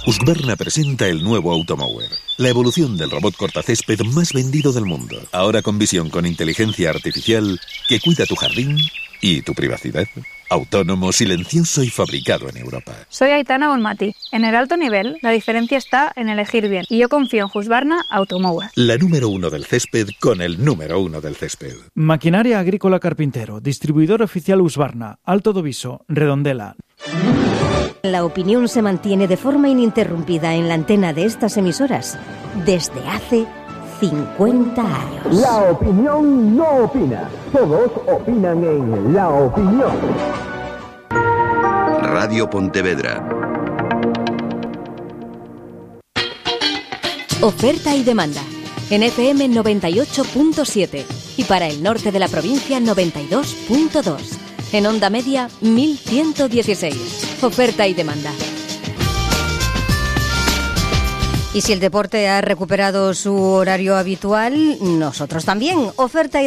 Husqvarna presenta el nuevo Automower, la evolución del robot cortacésped más vendido del mundo. Ahora con visión con inteligencia artificial que cuida tu jardín y tu privacidad. Autónomo, silencioso y fabricado en Europa. Soy Aitana Bonmati. En el alto nivel, la diferencia está en elegir bien. Y yo confío en Husqvarna Automower. La número 1 del césped con el número 1 del césped. Maquinaria Agrícola Carpintero. Distribuidor oficial Husqvarna. Alto Doviso. Redondela. La opinión se mantiene de forma ininterrumpida en la antena de estas emisoras desde hace 50 años. La opinión no opina. Todos opinan en La Opinión. Radio Pontevedra. Oferta y demanda. En FM 98.7 y para el norte de la provincia 92.2. En onda media 1116. Oferta y demanda. Y si el deporte ha recuperado su horario habitual, nosotros también. Oferta y